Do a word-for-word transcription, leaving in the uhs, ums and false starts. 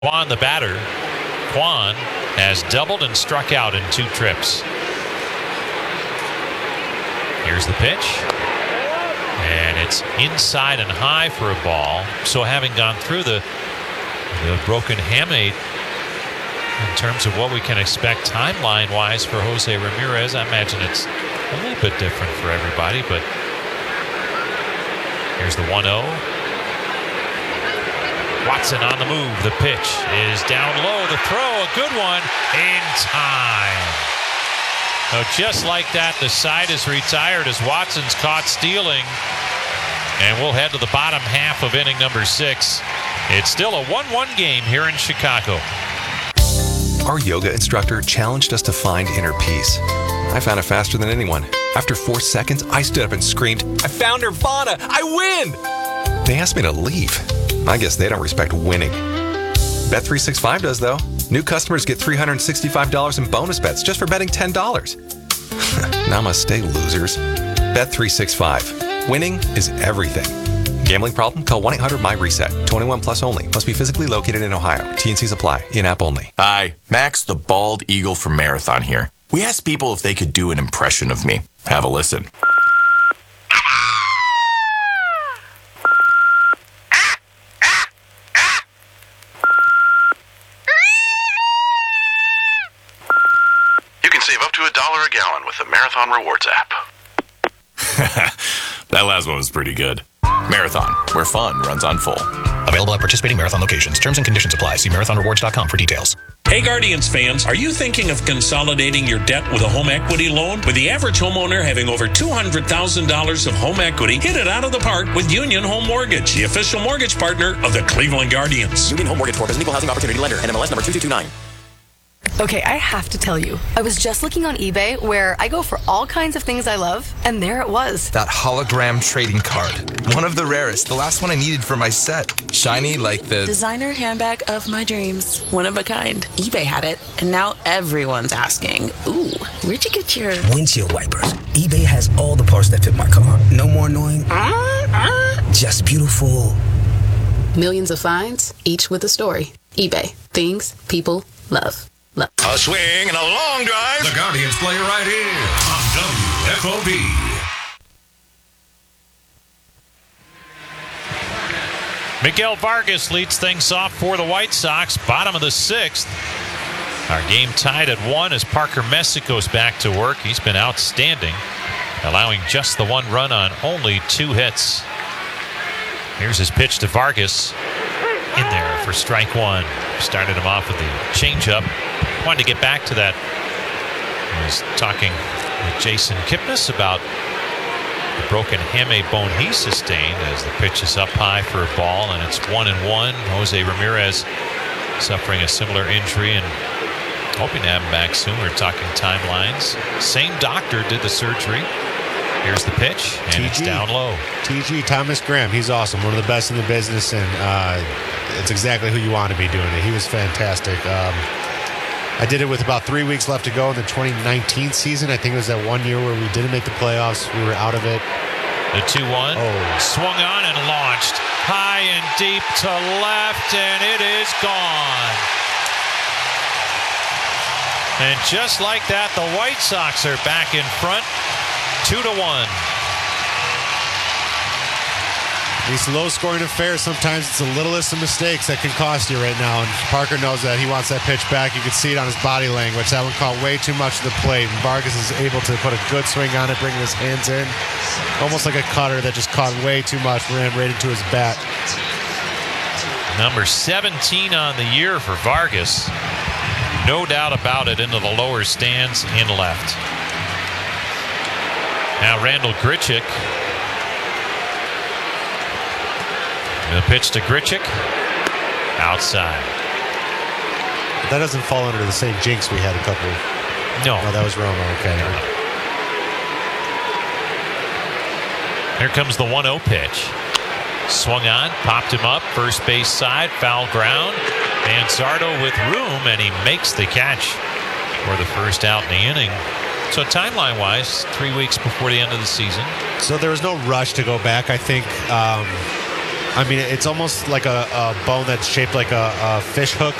Kwan, the batter. Kwan has doubled and struck out in two trips. Here's the pitch. And it's inside and high for a ball. So having gone through the, the broken hamate, in terms of what we can expect timeline-wise for Jose Ramirez, I imagine it's a little bit different for everybody. But here's the one oh. Watson on the move. The pitch is down low. The throw, a good one in time. So just like that, the side is retired as Watson's caught stealing. And we'll head to the bottom half of inning number six. It's still a one one game here in Chicago. Our yoga instructor challenged us to find inner peace. I found it faster than anyone. After four seconds, I stood up and screamed, "I found Nirvana! I win!" They asked me to leave. I guess they don't respect winning. Bet three sixty-five does, though. New customers get three hundred sixty-five dollars in bonus bets just for betting ten dollars. Namaste, losers. Bet three sixty-five. Winning is everything. Gambling problem? Call one eight hundred M Y reset. twenty-one plus only. Must be physically located in Ohio. T and Cs apply. In-app only. Hi, Max the Bald Eagle from Marathon here. We asked people if they could do an impression of me. Have a listen. Save up to a dollar a gallon with the Marathon Rewards app. That last one was pretty good. Marathon, where fun runs on full. Available at participating Marathon locations. Terms and conditions apply. See marathon rewards dot com for details. Hey Guardians fans, are you thinking of consolidating your debt with a home equity loan? With the average homeowner having over two hundred thousand dollars of home equity, hit it out of the park with Union Home Mortgage, the official mortgage partner of the Cleveland Guardians. Union Home Mortgage Corp is an equal housing opportunity lender. N M L S number two two two nine. Okay, I have to tell you, I was just looking on eBay where I go for all kinds of things I love, and there it was. That hologram trading card. One of the rarest. The last one I needed for my set. Shiny like the... designer handbag of my dreams. One of a kind. eBay had it, and now everyone's asking, ooh, where'd you get your... windshield wipers. eBay has all the parts that fit my car. No more annoying... Uh, uh. Just beautiful. Millions of finds, each with a story. eBay. Things people love. Love. A swing and a long drive. The Guardians play right here on W F O B. Miguel Vargas leads things off for the White Sox. Bottom of the sixth. Our game tied at one as Parker Messick goes back to work. He's been outstanding, allowing just the one run on only two hits. Here's his pitch to Vargas. In there for strike one. Started him off with the changeup. Wanted to get back to that. I was talking with Jason Kipnis about the broken hamate bone he sustained as the pitch is up high for a ball, and it's one and one. Jose Ramirez suffering a similar injury and hoping to have him back soon. We're talking timelines. Same doctor did the surgery. Here's the pitch, and T G, it's down low. T G, Thomas Graham, he's awesome. One of the best in the business, and uh, it's exactly who you want to be doing it. He was fantastic. Um, I did it with about three weeks left to go in the twenty nineteen season. I think it was that one year where we didn't make the playoffs. We were out of it. The two one. Oh. Swung on and launched. High and deep to left, and it is gone. And just like that, the White Sox are back in front. Two to one. These low-scoring affairs, sometimes it's the littlest of mistakes that can cost you right now. And Parker knows that. He wants that pitch back. You can see it on his body language. That one caught way too much of the plate. And Vargas is able to put a good swing on it, bringing his hands in. Almost like a cutter that just caught way too much, ran right into his bat. Number seventeen on the year for Vargas. No doubt about it, into the lower stands in left. Now Randall Grichuk. The pitch to Grichuk. Outside. That doesn't fall under the same jinx we had a couple. No. No, that was Romo. Okay. Here comes the one oh pitch. Swung on, popped him up, first base side, foul ground. Manzardo with room, and he makes the catch for the first out in the inning. So timeline-wise, three weeks before the end of the season. So there was no rush to go back. I think um, I mean, it's almost like a, a bone that's shaped like a, a fish hook